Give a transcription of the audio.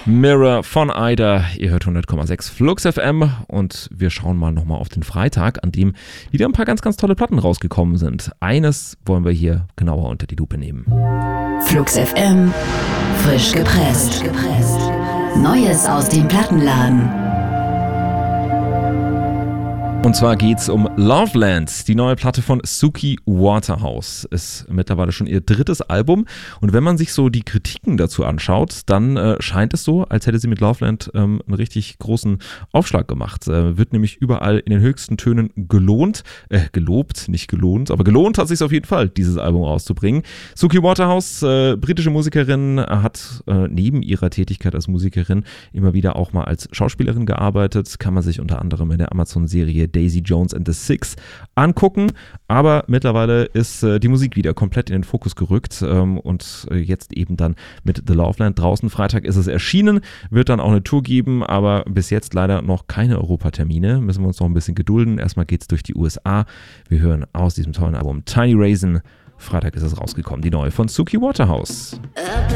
Mirror von Ida, ihr hört 100,6 Flux FM und wir schauen mal nochmal auf den Freitag, an dem wieder ein paar ganz, ganz tolle Platten rausgekommen sind. Eines wollen wir hier genauer unter die Lupe nehmen. Flux FM, frisch gepresst. Neues aus dem Plattenladen. Und zwar geht's um Loveland, die neue Platte von Suki Waterhouse. Ist mittlerweile schon ihr drittes Album. Und wenn man sich so die Kritiken dazu anschaut, dann scheint es so, als hätte sie mit Loveland einen richtig großen Aufschlag gemacht. Wird nämlich überall in den höchsten Tönen gelobt, nicht gelohnt, aber gelohnt hat sich auf jeden Fall, dieses Album rauszubringen. Suki Waterhouse, britische Musikerin, hat neben ihrer Tätigkeit als Musikerin immer wieder auch mal als Schauspielerin gearbeitet. Kann man sich unter anderem in der Amazon-Serie Daisy Jones and the Six angucken, aber mittlerweile ist die Musik wieder komplett in den Fokus gerückt und jetzt eben dann mit The Loveland draußen. Freitag ist es erschienen, wird dann auch eine Tour geben, aber bis jetzt leider noch keine Europatermine, müssen wir uns noch ein bisschen gedulden. Erstmal geht es durch die USA. Wir hören aus diesem tollen Album Tiny Raisin. Freitag ist es rausgekommen, die neue von Suki Waterhouse. Up